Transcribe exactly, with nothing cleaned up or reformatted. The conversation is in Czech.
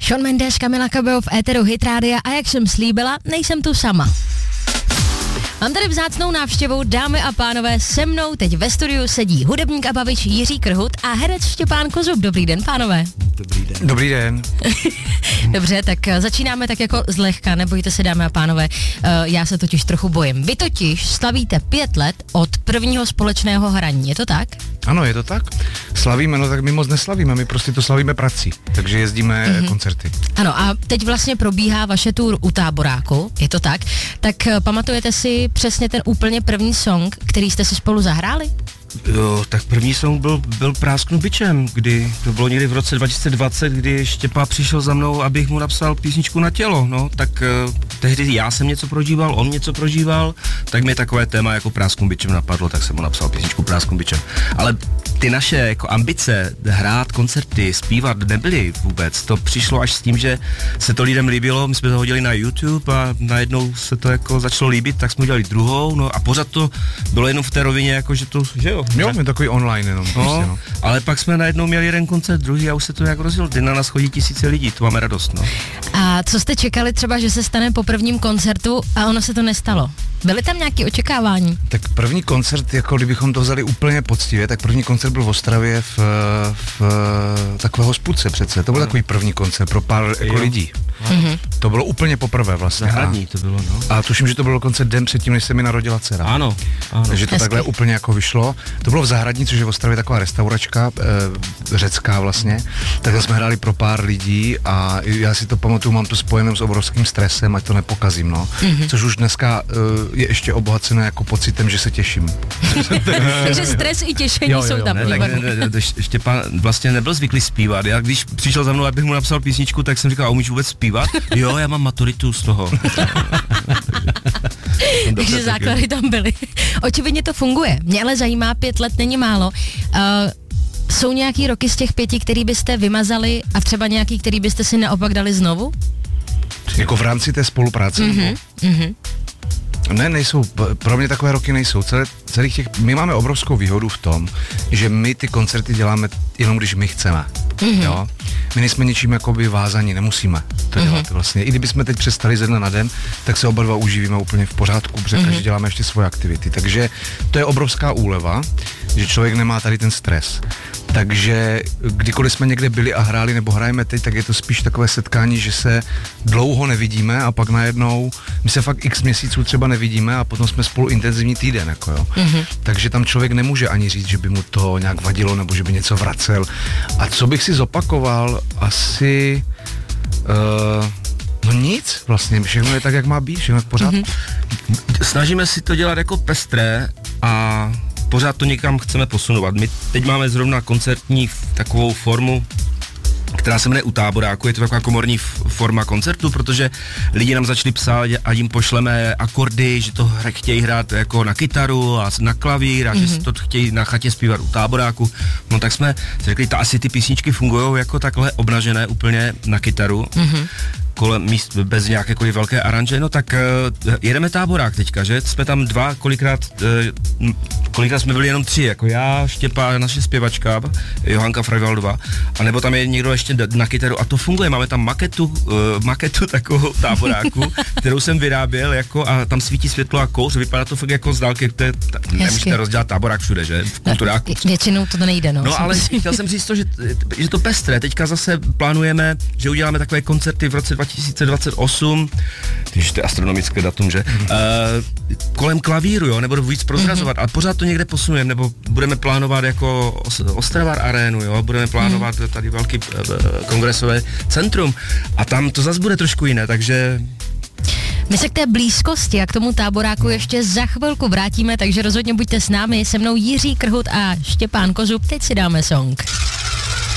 Shawn Mendes, Kamila Cabello v éteru Hit Rádia a jak jsem slíbila, nejsem tu sama. Mám tady vzácnou návštěvu, dámy a pánové, se mnou teď ve studiu sedí hudebník a bavič Jiří Krhut a herec Štěpán Kozub. Dobrý den, pánové. Dobrý den. Dobrý den. Dobře, tak začínáme tak jako zlehka, nebojte se, dámy a pánové, uh, já se totiž trochu bojím. Vy totiž slavíte pět let od prvního společného hraní, je to tak? Ano, je to tak. Slavíme, no tak my moc neslavíme, my prostě to slavíme prací, takže jezdíme mm-hmm. koncerty. Ano, a teď vlastně probíhá vaše tour u Táboráku, je to tak? Tak uh, pamatujete si přesně ten úplně první song, který jste si spolu zahráli? Jo, tak první song byl, byl Prásknu bičem, kdy to bylo někdy v roce dva tisíce dvacet, kdy Štěpá přišel za mnou, abych mu napsal písničku na tělo, no, tak uh, tehdy já jsem něco prožíval, on něco prožíval, tak mi takové téma jako Prásknu bičem napadlo, tak jsem mu napsal písničku Prásknu bičem. Ale ty naše jako ambice hrát koncerty, zpívat nebyly vůbec, to přišlo až s tím, že se to lidem líbilo, my jsme to hodili na YouTube a najednou se to jako začalo líbit, tak jsme udělali druhou, no a pořád to bylo jenom v té rovině, jako že to, že jo. Jo, je takový online jenom. No, prostě, no. Ale pak jsme najednou měli jeden koncert, druhý a už se to nějak rozjelo. Ty na nás chodí tisíce lidí, to máme radost, no. A co jste čekali třeba, že se stane po prvním koncertu a ono se to nestalo? Byly tam nějaké očekávání? Tak první koncert, jako kdybychom to vzali úplně poctivě, tak první koncert byl v Ostravě v, v takové hospůdce přece. To byl no. takový první koncert pro pár jako lidí. Mm-hmm. To bylo úplně poprvé vlastně. Zahradní to bylo, no. A tuším, že to bylo dokonce den předtím, než se mi narodila dcera. Ano, ano. Takže to Hezky. takhle úplně jako vyšlo. To bylo v Zahradní, což je v Ostravě taková restauračka, e, řecká vlastně. Takhle jsme hráli pro pár lidí a já si to pamatuju, mám to spojené s obrovským stresem, ať to nepokazím, no. Mm-hmm. Což už dneska e, je ještě obohacené jako pocitem, že se těším. Takže stres i těšení jo, jo, jsou tam. ne, Tak ne, ne, ne, Štěpán vlastně nebyl zvyklý zpívat. Já když přišel za mnou, abych mu napsal písničku, tak jsem říkal, a umíš vůbec zpívat? Jo, já mám maturitu z toho. Takže základy tam byly. Očividně to funguje. Mě ale zajímá, pět let není málo. Uh, jsou nějaký roky z těch pěti, který byste vymazali a třeba nějaký, který byste si naopak dali znovu? Jako v rámci té spolupráce? Mhm, mhm. Ne, nejsou, pro mě takové roky nejsou. Celé, celých těch, my máme obrovskou výhodu v tom, že my ty koncerty děláme jenom když my chceme. Mm-hmm. Jo? My nejsme ničím jakoby vázaní, nemusíme to dělat mm-hmm. vlastně. I kdybychom teď přestali ze dne na den, tak se oba dva uživíme úplně v pořádku, protože mm-hmm. každý děláme ještě svoje aktivity. Takže to je obrovská úleva, že člověk nemá tady ten stres. Takže kdykoliv jsme někde byli a hráli nebo hrajeme teď, tak je to spíš takové setkání, že se dlouho nevidíme a pak najednou, my se fakt x měsíců třeba nevidíme a potom jsme spolu intenzivní týden, jako jo. Mm-hmm. Takže tam člověk nemůže ani říct, že by mu to nějak vadilo nebo že by něco vracel. A co bych si zopakoval, asi... Uh, no nic, vlastně, všechno je tak, jak má být, všechno je v pořádku. Mm-hmm. Snažíme si to dělat jako pestré a pořád to někam chceme posunovat. My teď máme zrovna koncertní takovou formu, která se jmenuje U Táboráku, je to taková komorní forma koncertu, protože lidi nám začali psát a jim pošleme akordy, že to chtějí hrát jako na kytaru a na klavír a mm-hmm. že si to chtějí na chatě zpívat U Táboráku. No tak jsme si řekli, ta asi ty písničky fungují jako takhle obnažené úplně na kytaru. Mm-hmm. kolem míst bez nějaké velké aranže, no tak uh, jedeme Táborák teďka, že? Jsme tam dva, kolikrát, uh, kolikrát jsme byli jenom tři, jako já, Štěpá, naše zpěvačka, Johanka Frajvaldová, a nebo tam je někdo ještě na kytaru a to funguje, máme tam maketu, uh, maketu takovou Táboráku, kterou jsem vyráběl, jako a tam svítí světlo a kouř, vypadá to fakt jako z dálky, to je, ta, nemůžete rozdělat Táborák všude, že? V kulturáku. Většinou to nejde, no. No ale chtěl jsem říct to, že, že to pestré, teďka zase plánujeme, že uděláme takové koncerty v roce dva tisíce dvacet osm, když to je astronomické datum, že? Mm. Uh, kolem klavíru, jo, nebudu víc prozrazovat, mm-hmm. ale pořád to někde posunujeme, nebo budeme plánovat jako Ostravar arénu, jo, budeme plánovat mm. tady velký uh, kongresové centrum a tam to zase bude trošku jiné, takže... My se k té blízkosti a k tomu Táboráku ještě za chvilku vrátíme, takže rozhodně buďte s námi, se mnou Jiří Krhut a Štěpán Kozub, teď si dáme song.